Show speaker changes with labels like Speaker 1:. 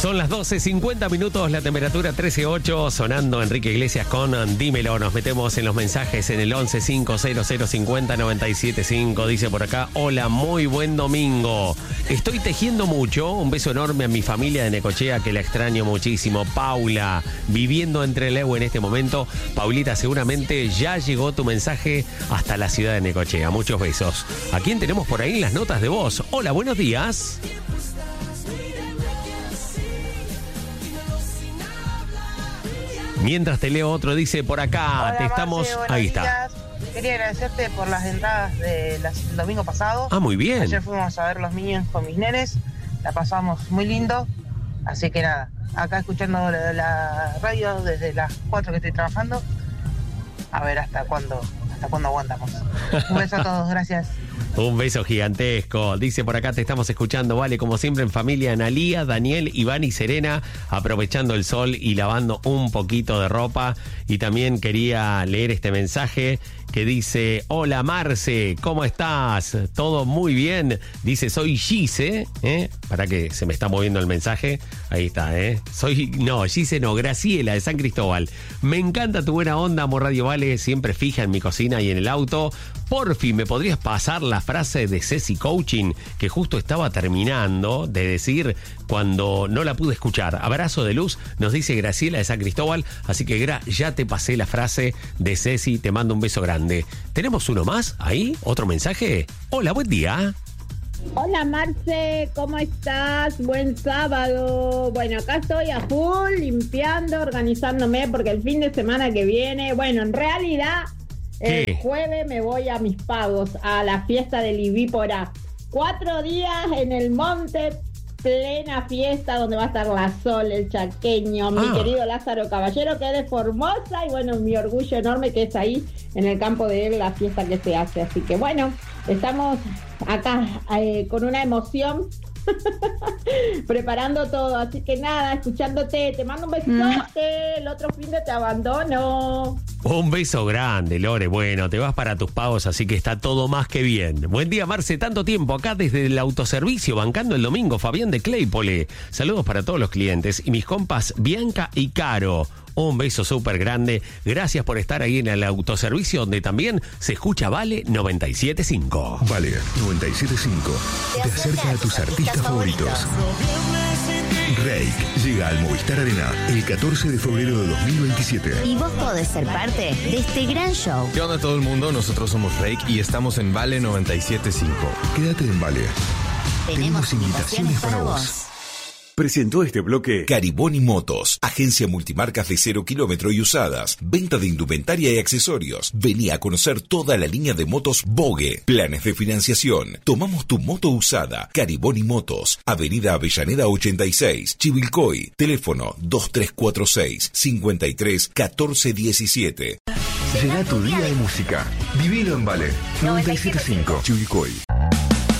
Speaker 1: Son las 12:50 minutos, la temperatura 13.8, sonando Enrique Iglesias con Dímelo. Nos metemos en los mensajes en el 1150050975. Dice por acá: hola, muy buen domingo. Estoy tejiendo mucho. Un beso enorme a mi familia de Necochea, que la extraño muchísimo. Paula, viviendo en Trelew en este momento. Paulita, seguramente ya llegó tu mensaje hasta la ciudad de Necochea. Muchos besos. ¿A quién tenemos por ahí en las notas de voz? Hola, buenos días. Mientras te leo otro, dice por acá:
Speaker 2: hola,
Speaker 1: te estamos...
Speaker 2: Marce,
Speaker 1: ahí
Speaker 2: días.
Speaker 1: está.
Speaker 2: Quería agradecerte por las entradas del domingo pasado.
Speaker 1: Ah, muy bien.
Speaker 2: Ayer fuimos a ver los Minions con mis nenes. La pasamos muy lindo. Así que nada, acá escuchando la radio desde las 4 que estoy trabajando. A ver hasta cuándo aguantamos. Un beso a todos, gracias.
Speaker 1: Un beso gigantesco. Dice por acá: te estamos escuchando, vale, como siempre en familia, Analía, Daniel, Iván y Serena, aprovechando el sol y lavando un poquito de ropa. Y también quería leer este mensaje que dice: hola Marce, ¿cómo estás? ¿Todo muy bien? Dice: soy Gise, para que se me está moviendo el mensaje. Ahí está, Gise no, Graciela de San Cristóbal. Me encanta tu buena onda, Amor Radio Vale, siempre fija en mi cocina y en el auto. Por fin, ¿me podrías pasar la frase de Ceci Coaching que justo estaba terminando de decir cuando no la pude escuchar? Abrazo de luz, nos dice Graciela de San Cristóbal. Así que ya te pasé la frase de Ceci, te mando un beso grande. ¿Tenemos uno más ahí? ¿Otro mensaje? Hola, buen día.
Speaker 3: Hola Marce, ¿cómo estás? Buen sábado. Bueno, acá estoy a full, limpiando, organizándome porque el fin de semana que viene, bueno, en realidad el jueves me voy a mis pagos, a la fiesta del Ibípora. 4 días en el monte, plena fiesta donde va a estar la Sol, el Chaqueño, mi querido Lázaro Caballero, que es de Formosa, y bueno, mi orgullo enorme que es ahí en el campo de él la fiesta que se hace. Así que bueno, estamos acá con una emoción preparando todo, así que nada, escuchándote, te mando un besote, el otro fin de te abandono.
Speaker 1: Un beso grande, Lore. Bueno, te vas para tus pagos, así que está todo más que bien. Buen día, Marce, tanto tiempo acá desde el autoservicio, bancando el domingo, Fabián de Claypole. Saludos para todos los clientes y mis compas Bianca y Caro. Un beso súper grande. Gracias por estar ahí en el autoservicio, donde también se escucha Vale 97.5.
Speaker 4: Vale 97.5 te acerca a tus artistas favoritos. Reik llega al Movistar Arena el 14 de febrero de 2027.
Speaker 5: Y vos podés ser parte de este gran show.
Speaker 6: ¿Qué onda todo el mundo? Nosotros somos Reik y estamos en Vale 97.5.
Speaker 4: Quédate en Vale. Tenemos invitaciones para vos.
Speaker 7: Presentó este bloque
Speaker 8: Cariboni Motos, agencia multimarcas de 0 kilómetro y usadas, venta de indumentaria y accesorios. Vení a conocer toda la línea de motos Vogue, planes de financiación. Tomamos tu moto usada. Cariboni Motos, Avenida Avellaneda 86, Chivilcoy, teléfono 2346 53 14 17.
Speaker 4: Será tu día de música. Vivilo en Vale 97.5, Chivilcoy.